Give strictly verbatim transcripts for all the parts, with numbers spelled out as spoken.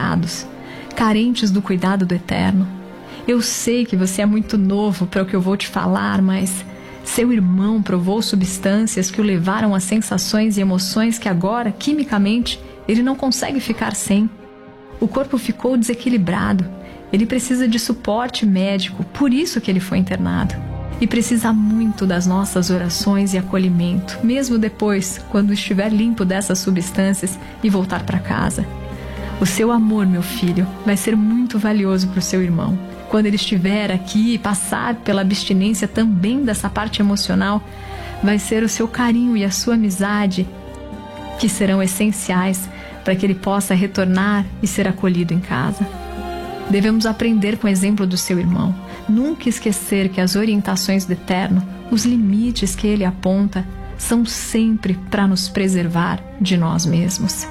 desamparados, carentes do cuidado do Eterno. Eu sei que você é muito novo para o que eu vou te falar, mas seu irmão provou substâncias que o levaram a sensações e emoções que agora, quimicamente, ele não consegue ficar sem. O corpo ficou desequilibrado. Ele precisa de suporte médico, por isso que ele foi internado. E precisa muito das nossas orações e acolhimento, mesmo depois, quando estiver limpo dessas substâncias e voltar para casa. O seu amor, meu filho, vai ser muito valioso para o seu irmão. Quando ele estiver aqui e passar pela abstinência também dessa parte emocional, vai ser o seu carinho e a sua amizade que serão essenciais para que ele possa retornar e ser acolhido em casa. Devemos aprender com o exemplo do seu irmão. Nunca esquecer que as orientações do Eterno, os limites que ele aponta, são sempre para nos preservar de nós mesmos.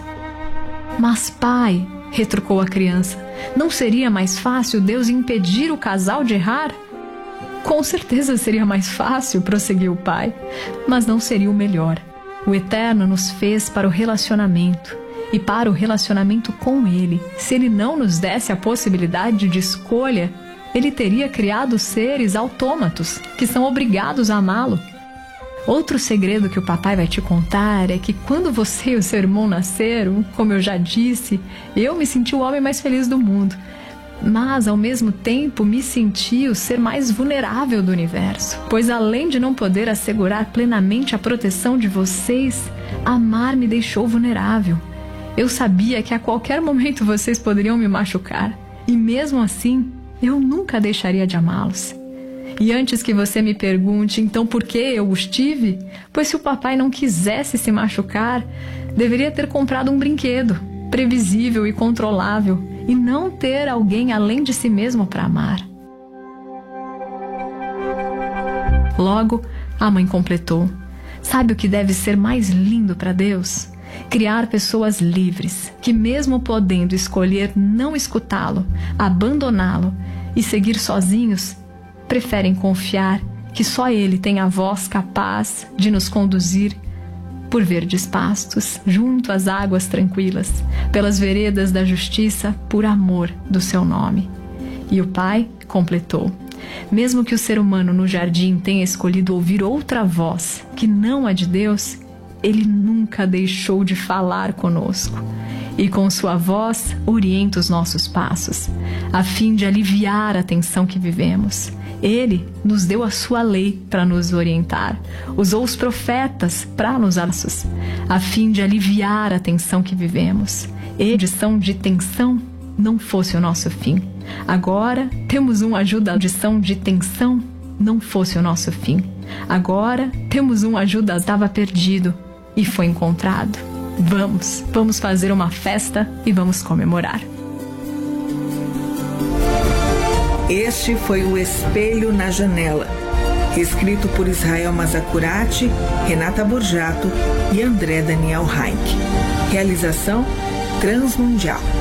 Mas, pai, retrucou a criança, não seria mais fácil Deus impedir o casal de errar? Com certeza seria mais fácil, prosseguiu o pai, mas não seria o melhor. O Eterno nos fez para o relacionamento e para o relacionamento com Ele. Se Ele não nos desse a possibilidade de escolha, Ele teria criado seres autômatos que são obrigados a amá-lo. Outro segredo que o papai vai te contar é que quando você e o seu irmão nasceram, como eu já disse, eu me senti o homem mais feliz do mundo. Mas, ao mesmo tempo, me senti o ser mais vulnerável do universo. Pois, além de não poder assegurar plenamente a proteção de vocês, amar me deixou vulnerável. Eu sabia que a qualquer momento vocês poderiam me machucar. E mesmo assim, eu nunca deixaria de amá-los. E antes que você me pergunte, então por que eu os tive? Pois se o papai não quisesse se machucar, deveria ter comprado um brinquedo, previsível e controlável, e não ter alguém além de si mesmo para amar. Logo, a mãe completou. Sabe o que deve ser mais lindo para Deus? Criar pessoas livres, que mesmo podendo escolher não escutá-lo, abandoná-lo e seguir sozinhos, preferem confiar que só Ele tem a voz capaz de nos conduzir por verdes pastos, junto às águas tranquilas, pelas veredas da justiça, por amor do seu nome. E o pai completou. Mesmo que o ser humano no jardim tenha escolhido ouvir outra voz, que não a de Deus, Ele nunca deixou de falar conosco. E com sua voz orienta os nossos passos, a fim de aliviar a tensão que vivemos. Ele nos deu a sua lei para nos orientar, usou os profetas para nos assos, a fim de aliviar a tensão que vivemos. E a adição de tensão não fosse o nosso fim. Agora temos uma ajuda, a adição de tensão não fosse o nosso fim. Agora temos uma ajuda, estava perdido e foi encontrado. Vamos, vamos fazer uma festa e vamos comemorar. Este foi o Espelho na Janela, escrito por Israel Mazacurati, Renata Borjato e André Daniel Heinck. Realização Transmundial.